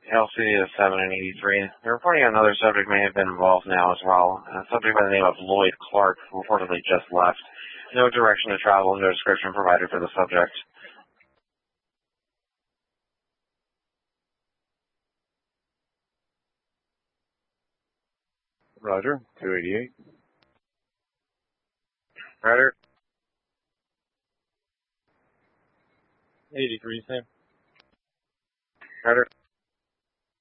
LC is 7 and 83. They're reporting another subject may have been involved now as well. A subject by the name of Lloyd Clark reportedly just left. No direction to travel, no description provided for the subject. Roger, 288. Roger. 83, Sam. Roger.